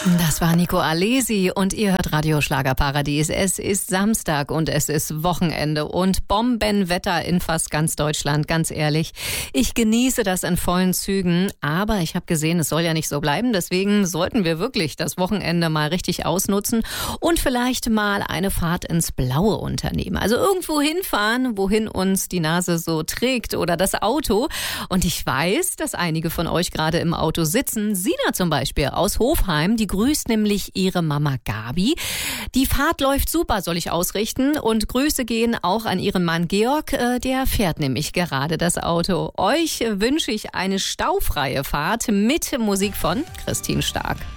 Das war Nico Alesi und ihr hört Radio Schlagerparadies. Es ist Samstag und es ist Wochenende und Bombenwetter in fast ganz Deutschland, ganz ehrlich. Ich genieße das in vollen Zügen, aber ich habe gesehen, es soll ja nicht so bleiben. Deswegen sollten wir wirklich das Wochenende mal richtig ausnutzen und vielleicht mal eine Fahrt ins Blaue unternehmen. Also irgendwo hinfahren, wohin uns die Nase so trägt oder das Auto. Und ich weiß, dass einige von euch gerade im Auto sitzen. Sina zum Beispiel aus Hofheim, die grüßt nämlich ihre Mama Gabi. Die Fahrt läuft super, soll ich ausrichten. Und Grüße gehen auch an ihren Mann Georg, der fährt nämlich gerade das Auto. Euch wünsche ich eine staufreie Fahrt mit Musik von Christine Stark.